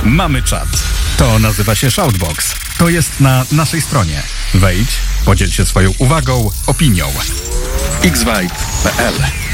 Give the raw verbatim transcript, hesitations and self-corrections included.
Mamy czat. To nazywa się Shoutbox. To jest na naszej stronie. Wejdź, podziel się swoją uwagą, opinią. x vibe kropka p l